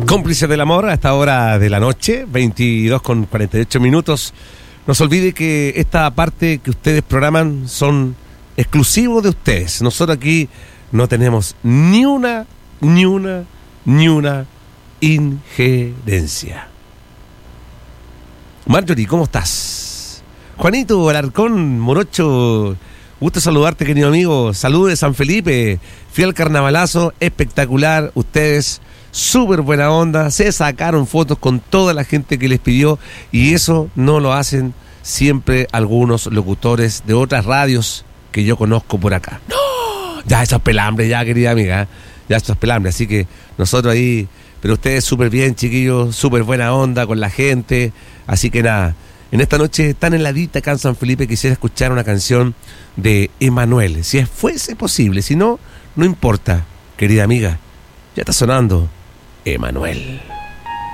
Cómplices del amor a esta hora de la noche, 22:48. No se olvide que esta parte que ustedes programan son exclusivos de ustedes. Nosotros aquí no tenemos ni una injerencia. Marjorie, ¿cómo estás? Juanito Alarcón, Morocho, gusto saludarte, querido amigo. Saludos de San Felipe. Fui al carnavalazo, espectacular. Ustedes, súper buena onda. Se sacaron fotos con toda la gente que les pidió. Y eso no lo hacen siempre algunos locutores de otras radios que yo conozco por acá. ¡No! Ya, eso es pelambre, ya, querida amiga. Ya, esto es pelambre. Así que nosotros ahí... Pero ustedes súper bien, chiquillos. Súper buena onda con la gente. Así que nada... En esta noche tan heladita acá en San Felipe quisiera escuchar una canción de Emanuel, si fuese posible. Si no, no importa, querida amiga, ya está sonando Emanuel.